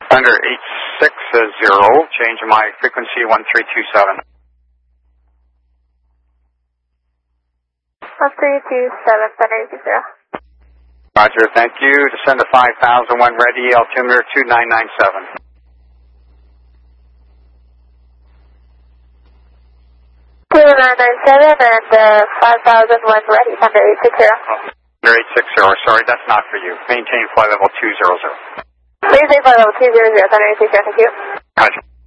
Thunder 860, change my frequency 1327. 1327, Thunder 860. Roger, thank you. Descend to 5000 when ready, altimeter 2997. 2997 and 5000 when ready, Thunder 860. Thunder 860, sorry, that's not for you. Maintain flight level 200. Maintain flight level 200, Thunder 860, thank you. Roger.